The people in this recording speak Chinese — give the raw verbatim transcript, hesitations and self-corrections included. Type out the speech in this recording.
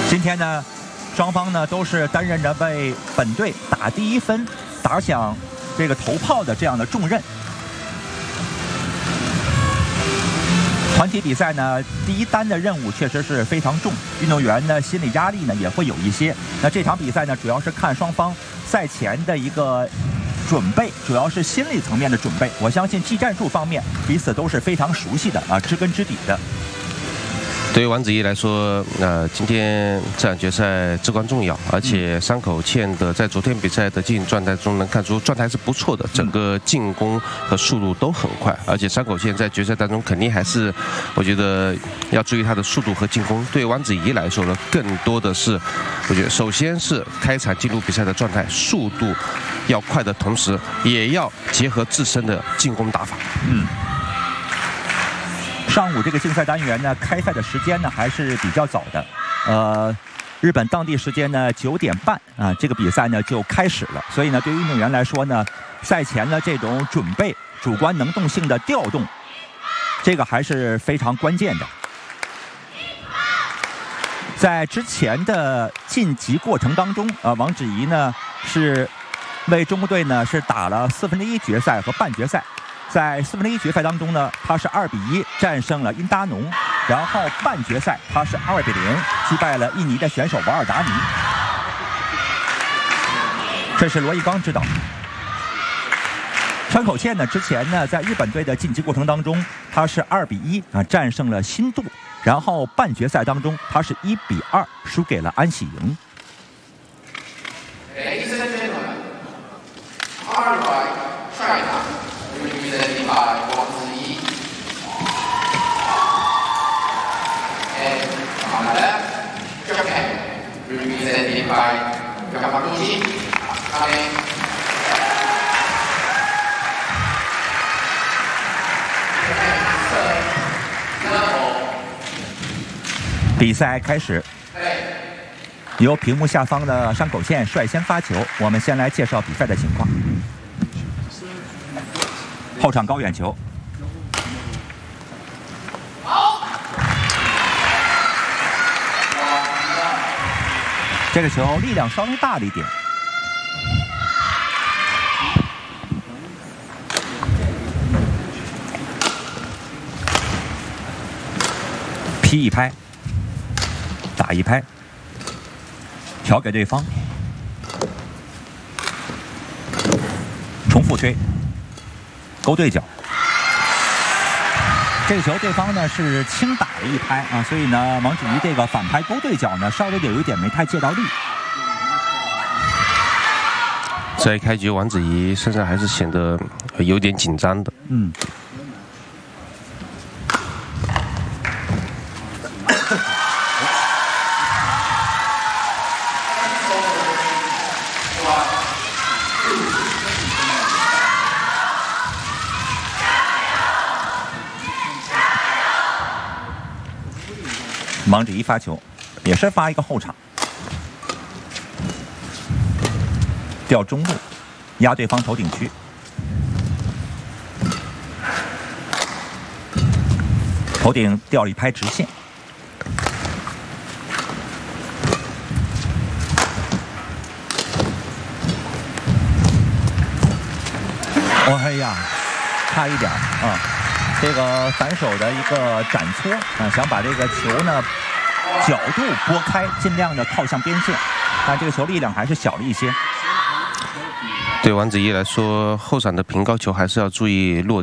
今天呢，双方呢都是担任着为本队打第一分、打响这个头炮的这样的重任。团体比赛呢，第一单的任务确实是非常重，运动员呢心理压力呢也会有一些。那这场比赛呢，主要是看双方赛前的一个准备，主要是心理层面的准备。我相信技战术方面彼此都是非常熟悉的啊，知根知底的。 对于王子怡来说，呃，今天这场决赛至关重要，而且山口茜的在昨天比赛的进行状态中能看出状态是不错的，整个进攻和速度都很快，而且山口茜在决赛当中肯定还是，我觉得要注意她的速度和进攻。对于王子怡来说呢，更多的是，我觉得首先是开场进入比赛的状态，速度要快的同时，也要结合自身的进攻打法。 嗯。上午这个竞赛单元呢，开赛的时间呢还是比较早的，呃，日本当地时间呢九点半啊，这个比赛呢就开始了。所以呢，对于运动员来说呢，赛前的这种准备、主观能动性的调动，这个还是非常关键的。在之前的晋级过程当中，呃，王芷怡呢是为中国队呢是打了四分之一决赛和半决赛。在四分之一决赛当中呢，他是二比一战胜了因达农，然后半决赛他是二比零击败了印尼的选手瓦尔达尼。这是罗一刚指导。山口茜呢，之前呢在日本队的晋级过程当中，他是二比一啊战胜了新度，然后半决赛当中他是一比二输给了安喜莹。 represented by Wang Ziyi. And on the left, Japan, represented by Yamaguchi. Coming. 比赛开始，由屏幕下方的山口茜率先发球。我们先来介绍比赛的情况。后场高远球，这个球力量稍微大了一点。劈一拍，打一拍，调给对方，重复推。勾对角，这个球对方呢是轻打了一拍啊，所以呢王芷怡这个反拍勾对角呢稍微有一点没太借到力。 在开局，王芷怡身上还是显得有点紧张的。 嗯。王芷怡发球，也是发一个后场，调中路，压对方头顶区，头顶调了一拍直线，哦哎呀，差一点啊！这个反手的一个斩搓啊，想把这个球呢角度拨开，尽量的靠向边线，但这个球力量还是小了一些。 对王芷怡来说，后场的平高球还是要注意落。